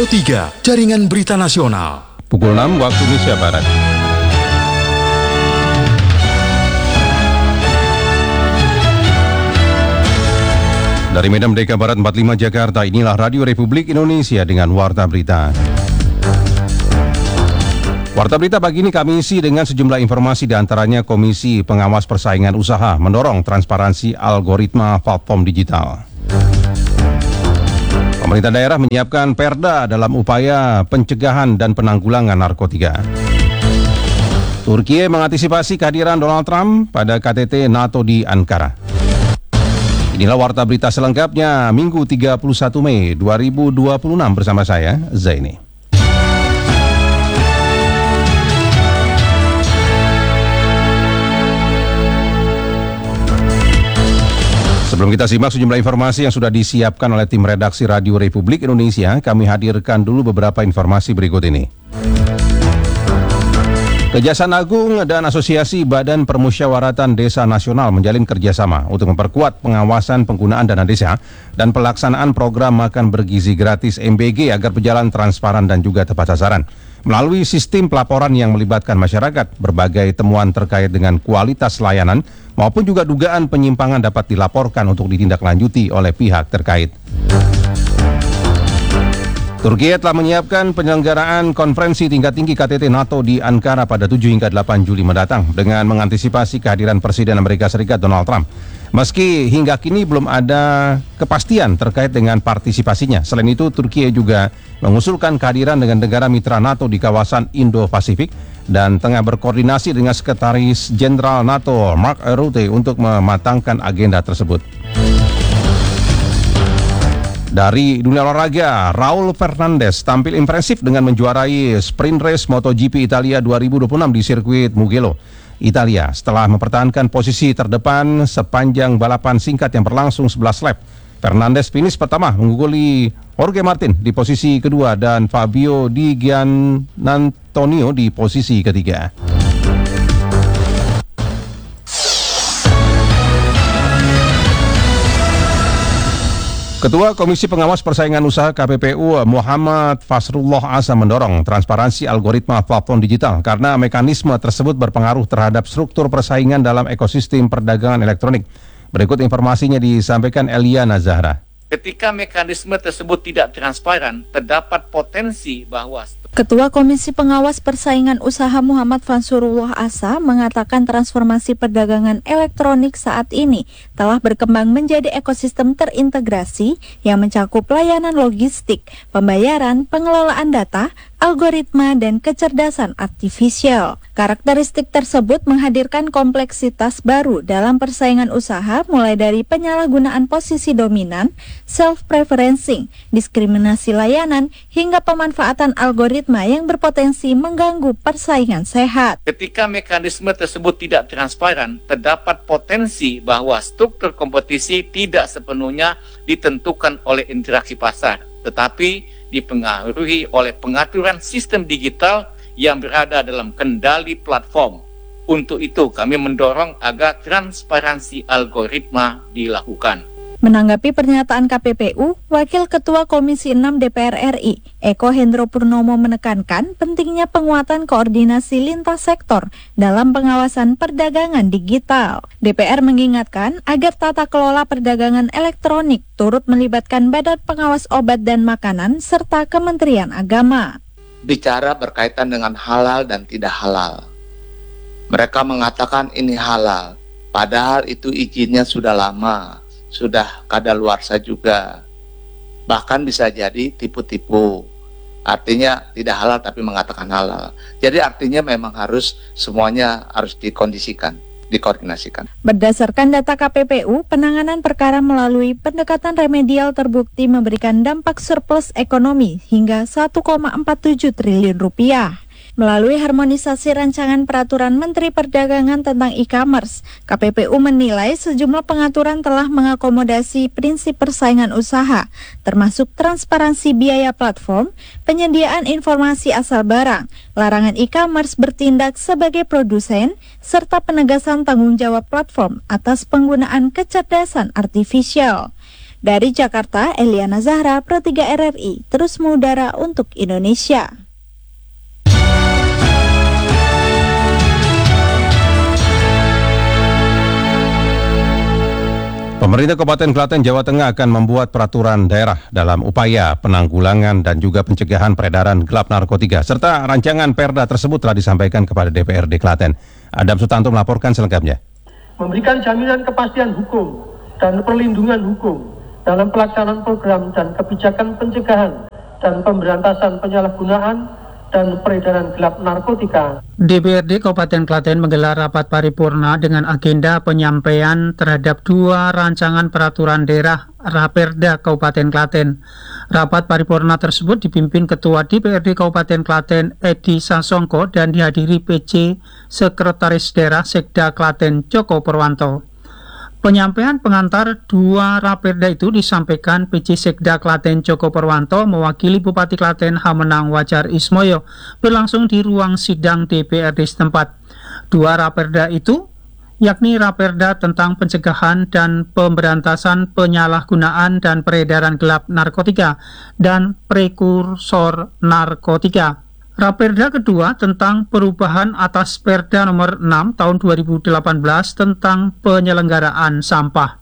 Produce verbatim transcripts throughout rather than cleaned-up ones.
Pro tiga, Jaringan Berita Nasional. Pukul enam waktu Indonesia Barat. Dari Medan Merdeka Barat empat puluh lima Jakarta, inilah Radio Republik Indonesia dengan Warta Berita. Warta Berita pagi ini kami isi dengan sejumlah informasi, diantaranya Komisi Pengawas Persaingan Usaha mendorong transparansi algoritma platform digital. Pemerintah daerah menyiapkan perda dalam upaya pencegahan dan penanggulangan narkotika. Turki mengantisipasi kehadiran Donald Trump pada K T T NATO di Ankara. Inilah Warta Berita selengkapnya Minggu tiga puluh satu Mei dua ribu dua puluh enam bersama saya, Zaini. Sebelum kita simak sejumlah informasi yang sudah disiapkan oleh tim redaksi Radio Republik Indonesia, kami hadirkan dulu beberapa informasi berikut ini. Kejaksaan Agung dan Asosiasi Badan Permusyawaratan Desa Nasional menjalin kerjasama untuk memperkuat pengawasan penggunaan dana desa dan pelaksanaan program makan bergizi gratis M B G agar berjalan transparan dan juga tepat sasaran. Melalui sistem pelaporan yang melibatkan masyarakat, berbagai temuan terkait dengan kualitas layanan maupun juga dugaan penyimpangan dapat dilaporkan untuk ditindaklanjuti oleh pihak terkait. Turki telah menyiapkan penyelenggaraan konferensi tingkat tinggi K T T NATO di Ankara pada tujuh hingga delapan Juli mendatang dengan mengantisipasi kehadiran Presiden Amerika Serikat Donald Trump. Meski hingga kini belum ada kepastian terkait dengan partisipasinya. Selain itu, Turki juga mengusulkan kehadiran dengan negara mitra NATO di kawasan Indo-Pasifik dan tengah berkoordinasi dengan Sekretaris Jenderal NATO Mark Rutte untuk mematangkan agenda tersebut. Dari dunia olahraga, Raul Fernandez tampil impresif dengan menjuarai sprint race MotoGP Italia dua ribu dua puluh enam di sirkuit Mugello, Italia, setelah mempertahankan posisi terdepan sepanjang balapan singkat yang berlangsung sebelas lap. Fernandez finish pertama mengungguli Jorge Martin di posisi kedua dan Fabio Di Giannantonio di posisi ketiga. Ketua Komisi Pengawas Persaingan Usaha K P P U Muhammad Fasrullah Asa mendorong transparansi algoritma platform digital karena mekanisme tersebut berpengaruh terhadap struktur persaingan dalam ekosistem perdagangan elektronik. Berikut informasinya disampaikan Eliana Zahra. Ketika mekanisme tersebut tidak transparan, terdapat potensi bahwa Ketua Komisi Pengawas Persaingan Usaha Muhammad Fasrullah Asa mengatakan transformasi perdagangan elektronik saat ini telah berkembang menjadi ekosistem terintegrasi yang mencakup layanan logistik, pembayaran, pengelolaan data, algoritma, dan kecerdasan artifisial. Karakteristik tersebut menghadirkan kompleksitas baru dalam persaingan usaha mulai dari penyalahgunaan posisi dominan, self-preferencing, diskriminasi layanan, hingga pemanfaatan algoritma yang berpotensi mengganggu persaingan sehat. Ketika mekanisme tersebut tidak transparan, terdapat potensi bahwa struktur kompetisi tidak sepenuhnya ditentukan oleh interaksi pasar, tetapi dipengaruhi oleh pengaturan sistem digital yang berada dalam kendali platform. Untuk itu, kami mendorong agar transparansi algoritma dilakukan. Menanggapi pernyataan K P P U, Wakil Ketua Komisi enam D P R R I, Eko Hendro Purnomo menekankan pentingnya penguatan koordinasi lintas sektor dalam pengawasan perdagangan digital. D P R mengingatkan agar tata kelola perdagangan elektronik turut melibatkan Badan Pengawas Obat dan Makanan serta Kementerian Agama. Bicara berkaitan dengan halal dan tidak halal. Mereka mengatakan ini halal, padahal itu izinnya sudah lama. Sudah kadaluarsa juga, bahkan bisa jadi tipu-tipu, artinya tidak halal tapi mengatakan halal. Jadi artinya memang harus semuanya harus dikondisikan, dikoordinasikan. Berdasarkan data K P P U, penanganan perkara melalui pendekatan remedial terbukti memberikan dampak surplus ekonomi hingga satu koma empat tujuh triliun rupiah. Melalui harmonisasi rancangan peraturan Menteri Perdagangan tentang e-commerce, K P P U menilai sejumlah pengaturan telah mengakomodasi prinsip persaingan usaha, termasuk transparansi biaya platform, penyediaan informasi asal barang, larangan e-commerce bertindak sebagai produsen, serta penegasan tanggung jawab platform atas penggunaan kecerdasan artifisial. Dari Jakarta, Eliana Zahra, Pro tiga R R I, terus mengudara untuk Indonesia. Pemerintah Kabupaten Klaten, Jawa Tengah akan membuat peraturan daerah dalam upaya penanggulangan dan juga pencegahan peredaran gelap narkotika, serta rancangan perda tersebut telah disampaikan kepada D P R D Klaten. Adam Sutanto melaporkan selengkapnya. Memberikan jaminan kepastian hukum dan perlindungan hukum dalam pelaksanaan program dan kebijakan pencegahan dan pemberantasan penyalahgunaan dan peredaran gelap narkotika. D P R D Kabupaten Klaten menggelar rapat paripurna dengan agenda penyampaian terhadap dua rancangan peraturan daerah Raperda Kabupaten Klaten. Rapat paripurna tersebut dipimpin Ketua D P R D Kabupaten Klaten Edi Sasongko dan dihadiri P C Sekretaris Daerah Sekda Klaten Joko Purwanto. Penyampaian pengantar dua raperda itu disampaikan P C Sekda Klaten Joko Purwanto mewakili Bupati Klaten Hamenang Wajar Ismoyo berlangsung di ruang sidang D P R D setempat. Dua raperda itu yakni raperda tentang pencegahan dan pemberantasan penyalahgunaan dan peredaran gelap narkotika dan prekursor narkotika. Raperda kedua tentang perubahan atas Perda nomor enam tahun dua ribu delapan belas tentang penyelenggaraan sampah.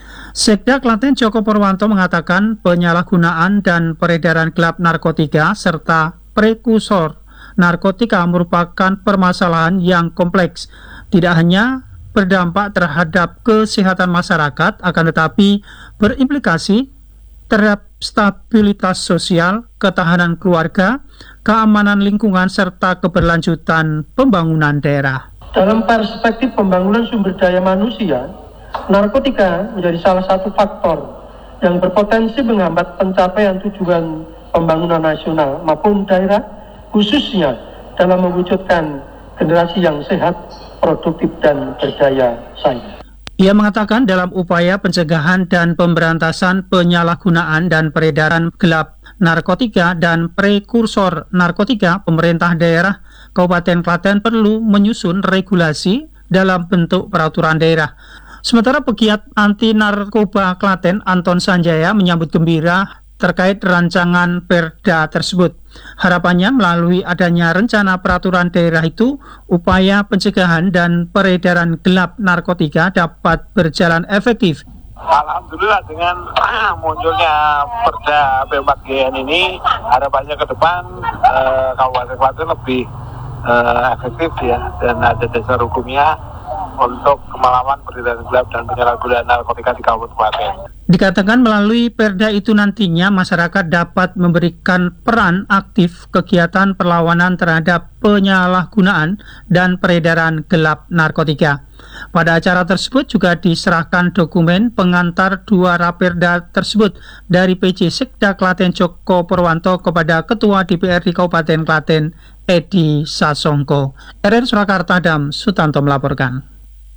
Sekda Klaten Joko Purwanto mengatakan penyalahgunaan dan peredaran gelap narkotika serta prekursor narkotika merupakan permasalahan yang kompleks, tidak hanya berdampak terhadap kesehatan masyarakat, akan tetapi berimplikasi terhadap stabilitas sosial, ketahanan keluarga, keamanan lingkungan, serta keberlanjutan pembangunan daerah. Dalam perspektif pembangunan sumber daya manusia, narkotika menjadi salah satu faktor yang berpotensi menghambat pencapaian tujuan pembangunan nasional maupun daerah, khususnya dalam mewujudkan generasi yang sehat, produktif, dan berdaya saing. Ia mengatakan dalam upaya pencegahan dan pemberantasan penyalahgunaan dan peredaran gelap narkotika dan prekursor narkotika, pemerintah daerah Kabupaten Klaten perlu menyusun regulasi dalam bentuk peraturan daerah. Sementara pegiat anti narkoba Klaten Anton Sanjaya menyambut gembira terkait rancangan perda tersebut. Harapannya melalui adanya rencana peraturan daerah itu, upaya pencegahan dan peredaran gelap narkotika dapat berjalan efektif. Alhamdulillah dengan munculnya perda P empat G N ini, harapannya ke depan eh, Kabupaten Klaten lebih eh, efektif ya, dan ada dasar hukumnya untuk kemalaman peredaran gelap dan penyalahgunaan narkotika di Kabupaten Klaten. Dikatakan melalui perda itu nantinya masyarakat dapat memberikan peran aktif kegiatan perlawanan terhadap penyalahgunaan dan peredaran gelap narkotika. Pada acara tersebut juga diserahkan dokumen pengantar dua raperda tersebut dari P C Sekda Klaten Joko Purwanto kepada Ketua D P R D Kabupaten Klaten Edi Sasongko. R R Surakarta, Adam Sutanto melaporkan.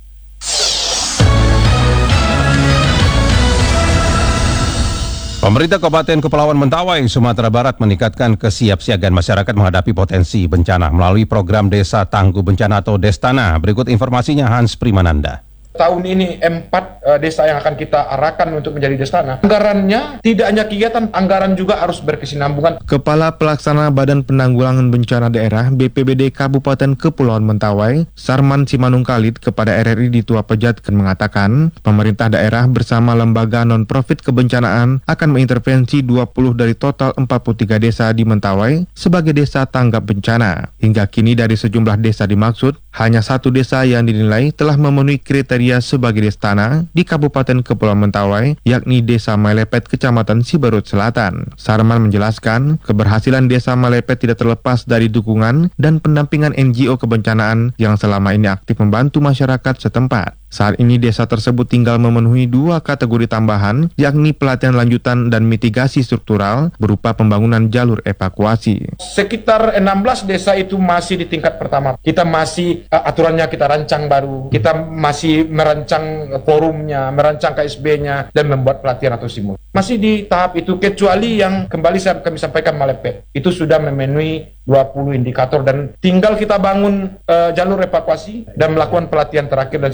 Pemerintah Kabupaten Kepulauan Mentawai, Sumatera Barat meningkatkan kesiapsiagaan masyarakat menghadapi potensi bencana melalui program Desa Tangguh Bencana atau Destana. Berikut informasinya Hans Primananda. Tahun ini empat uh, desa yang akan kita arahkan untuk menjadi Destana. Anggarannya tidak hanya kegiatan, anggaran juga harus berkesinambungan. Kepala Pelaksana Badan Penanggulangan Bencana Daerah B P B D Kabupaten Kepulauan Mentawai, Sarman Simanungkalit kepada R R I di Tua Pejatken mengatakan, pemerintah daerah bersama lembaga non-profit kebencanaan akan mengintervensi dua puluh dari total empat puluh tiga desa di Mentawai sebagai desa tanggap bencana. Hingga kini dari sejumlah desa dimaksud, hanya satu desa yang dinilai telah memenuhi kriteria sebagai Destana di Kabupaten Kepulauan Mentawai, yakni Desa Malepet, Kecamatan Siberut Selatan. Sarman menjelaskan, keberhasilan Desa Malepet tidak terlepas dari dukungan dan pendampingan N G O kebencanaan yang selama ini aktif membantu masyarakat setempat. Saat ini desa tersebut tinggal memenuhi dua kategori tambahan, yakni pelatihan lanjutan dan mitigasi struktural berupa pembangunan jalur evakuasi. Sekitar enam belas desa itu masih di tingkat pertama. Kita masih uh, aturannya kita rancang baru. Kita masih merancang forumnya, merancang K S B-nya, dan membuat pelatihan atau simul. Masih di tahap itu, kecuali yang kembali saya kami sampaikan Malepet. Itu sudah memenuhi dua puluh indikator dan tinggal kita bangun uh, jalur evakuasi dan melakukan pelatihan terakhir dan simulasi. Itu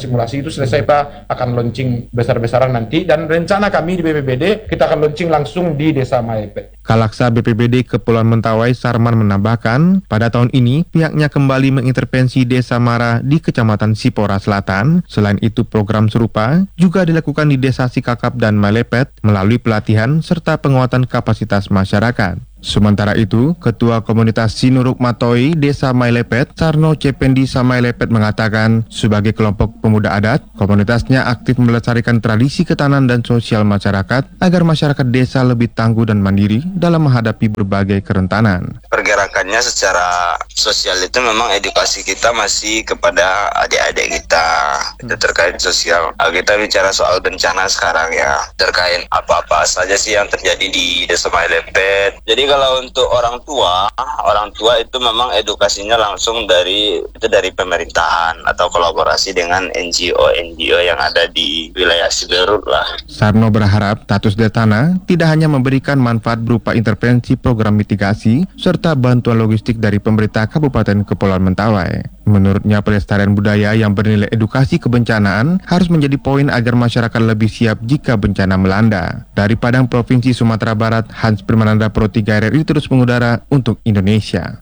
itu selesai Pak, akan launching besar-besaran nanti, dan rencana kami di B P B D kita akan launching langsung di Desa Mailepet. Kalaksa B P B D Kepulauan Mentawai Sarman menambahkan, pada tahun ini pihaknya kembali mengintervensi Desa Mara di Kecamatan Sipora Selatan. Selain itu, program serupa juga dilakukan di Desa Sikakap dan Mailepet melalui pelatihan serta penguatan kapasitas masyarakat. Sementara itu, Ketua Komunitas Sinuruk Matoi Desa Mailepet, Sarno Cependi Samailepet mengatakan, sebagai kelompok pemuda adat, komunitasnya aktif melestarikan tradisi ketahanan dan sosial masyarakat agar masyarakat desa lebih tangguh dan mandiri dalam menghadapi berbagai kerentanan. Pergerakannya secara sosial itu memang edukasi kita masih kepada adik-adik kita, itu terkait sosial. Kita bicara soal bencana sekarang ya, terkait apa-apa saja sih yang terjadi di Desa Mailepet. Jadi kalau untuk orang tua, orang tua itu memang edukasinya langsung dari itu dari pemerintahan atau kolaborasi dengan N G O-N G O yang ada di wilayah Siberut lah. Sarno berharap status Detana tidak hanya memberikan manfaat berupa intervensi program mitigasi serta bantuan logistik dari pemerintah Kabupaten Kepulauan Mentawai. Menurutnya, pelestarian budaya yang bernilai edukasi kebencanaan harus menjadi poin agar masyarakat lebih siap jika bencana melanda. Dari Padang, Provinsi Sumatera Barat, Hans Primananda, Pro tiga R R I terus mengudara untuk Indonesia.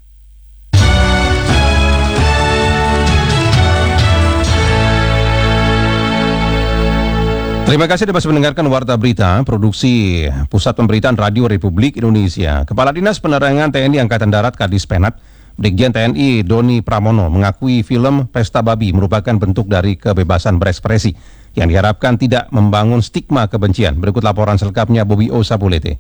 Terima kasih Anda masih mendengarkan Warta Berita, produksi Pusat Pemberitaan Radio Republik Indonesia. Kepala Dinas Penerangan T N I Angkatan Darat Kadispenat, Brigjen T N I Doni Pramono mengakui film Pesta Babi merupakan bentuk dari kebebasan berekspresi yang diharapkan tidak membangun stigma kebencian. Berikut laporan selengkapnya Bobi O. Sapulete.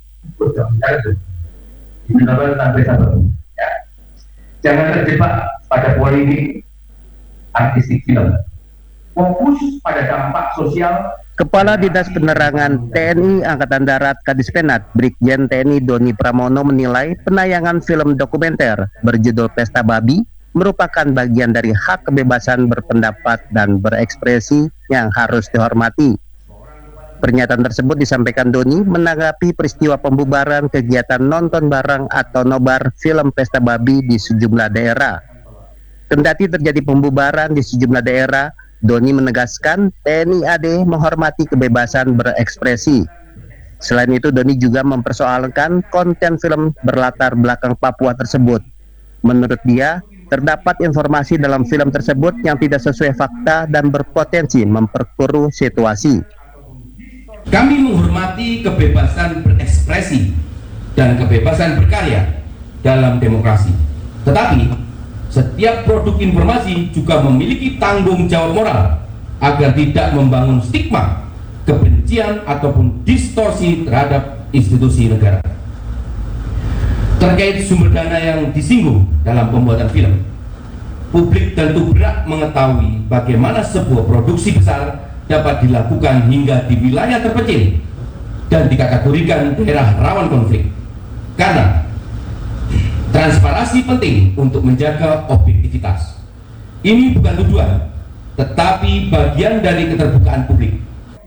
Jangan terjebak pada polemik artistik film. Fokus pada dampak sosial. Kepala Dinas Penerangan T N I Angkatan Darat Kadispenat, Brigjen T N I Doni Pramono menilai penayangan film dokumenter berjudul Pesta Babi merupakan bagian dari hak kebebasan berpendapat dan berekspresi yang harus dihormati. Pernyataan tersebut disampaikan Doni menanggapi peristiwa pembubaran kegiatan nonton bareng atau nobar film Pesta Babi di sejumlah daerah. Kendati terjadi pembubaran di sejumlah daerah, Doni menegaskan T N I A D menghormati kebebasan berekspresi. Selain itu, Doni juga mempersoalkan konten film berlatar belakang Papua tersebut. Menurut dia, terdapat informasi dalam film tersebut yang tidak sesuai fakta dan berpotensi memperkeruh situasi. Kami menghormati kebebasan berekspresi dan kebebasan berkarya dalam demokrasi. Tetapi, setiap produk informasi juga memiliki tanggung jawab moral agar tidak membangun stigma, kebencian, ataupun distorsi terhadap institusi negara. Terkait sumber dana yang disinggung dalam pembuatan film, publik tentu berhak mengetahui bagaimana sebuah produksi besar dapat dilakukan hingga di wilayah terpencil dan dikategorikan daerah rawan konflik. Karena transparansi penting untuk menjaga objektivitas. Ini bukan tuduhan, tetapi bagian dari keterbukaan publik.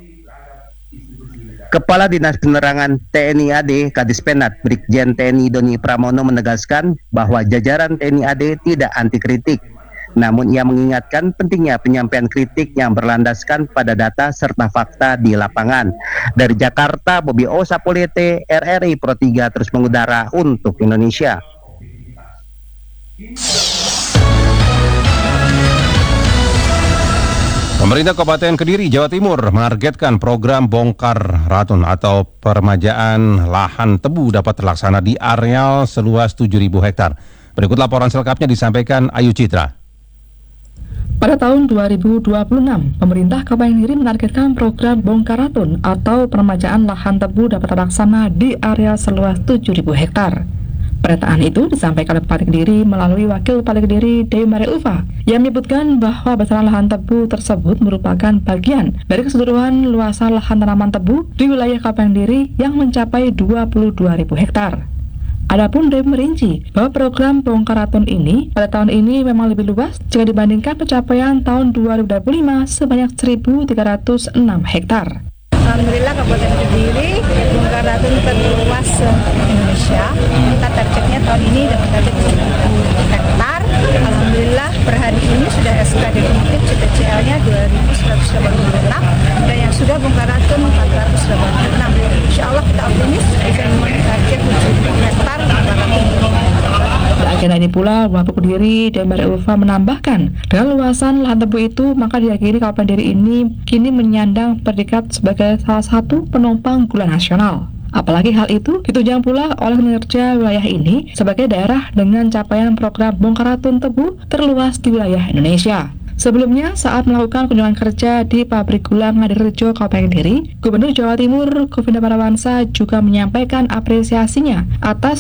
Kepala Dinas Penerangan T N I A D Kadispenat, Brigjen T N I Doni Pramono menegaskan bahwa jajaran T N I A D tidak anti kritik. Namun ia mengingatkan pentingnya penyampaian kritik yang berlandaskan pada data serta fakta di lapangan. Dari Jakarta, Bobi O. Sapulete, R R I Pro tiga terus mengudara untuk Indonesia. Pemerintah Kabupaten Kediri, Jawa Timur menargetkan program bongkar ratun atau peremajaan lahan tebu dapat terlaksana di areal seluas tujuh ribu hektar. Berikut laporan selengkapnya disampaikan Ayu Citra. Pada tahun dua ribu dua puluh enam, pemerintah Kabupaten Kediri menargetkan program bongkar ratun atau peremajaan lahan tebu dapat terlaksana di area seluas tujuh ribu hektar. Pernyataan itu disampaikan oleh Bupati Kediri melalui Wakil Bupati Kediri Dewi Maria Ulfa yang menyebutkan bahwa besaran lahan tebu tersebut merupakan bagian dari keseluruhan luasan lahan tanaman tebu di wilayah Kabupaten Kediri yang mencapai dua puluh dua ribu hektar. Adapun Dewi merinci bahwa program bongkar ratun ini pada tahun ini memang lebih luas jika dibandingkan pencapaian tahun dua ribu dua puluh lima sebanyak seribu tiga ratus enam hektar. Alhamdulillah Kabupaten Kediri bongkar ratun terluas Indonesia. Kita targetnya tahun ini dapat target seribu hektar. Alhamdulillah per hari ini sudah S K definitif C T C L-nya dua ribu seratus Agenda ini pula Wabub Kediri dan Bare Ulfa menambahkan, dengan luasan lahan tebu itu maka diyakini Kabupaten Kediri ini kini menyandang predikat sebagai salah satu penopang gula nasional. Apalagi hal itu ditunjang pula oleh kinerja wilayah ini sebagai daerah dengan capaian program bongkar ratun tebu terluas di wilayah Indonesia. Sebelumnya, saat melakukan kunjungan kerja di pabrik gula Ngadirejo, Kabupaten Kediri, Gubernur Jawa Timur Kofindo Parawansa juga menyampaikan apresiasinya atas